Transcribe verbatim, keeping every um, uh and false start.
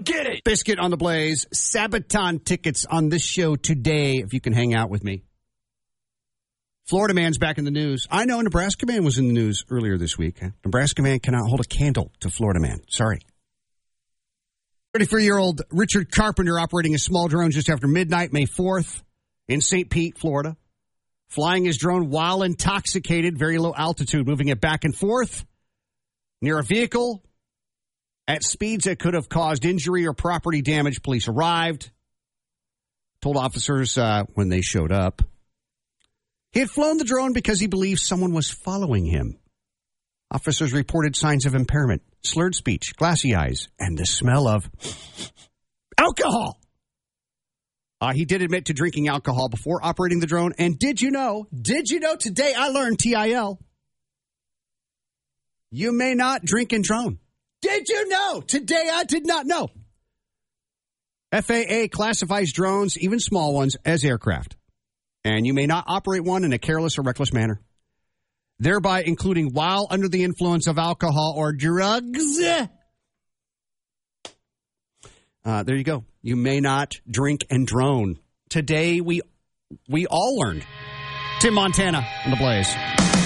get it. Biscuit on the Blaze. Sabaton tickets on this show today if you can hang out with me. Florida man's back in the news. I know Nebraska man was in the news earlier this week. Nebraska man cannot hold a candle to Florida man. Sorry. thirty-three-year-old Richard Carpenter operating a small drone just after midnight, May fourth, in Saint Pete, Florida. Flying his drone while intoxicated, very low altitude, moving it back and forth near a vehicle at speeds that could have caused injury or property damage. Police arrived, told officers uh, when they showed up. He had flown the drone because he believed someone was following him. Officers reported signs of impairment, slurred speech, glassy eyes, and the smell of alcohol. Uh, he did admit to drinking alcohol before operating the drone. And did you know, did you know today I learned T I L? You may not drink and drone. Did you know? Today I did not know. F A A classifies drones, even small ones, as aircraft. And you may not operate one in a careless or reckless manner, thereby including while under the influence of alcohol or drugs. Uh, there you go. You may not drink and drone. Today we we all learned. Tim Montana on the Blaze.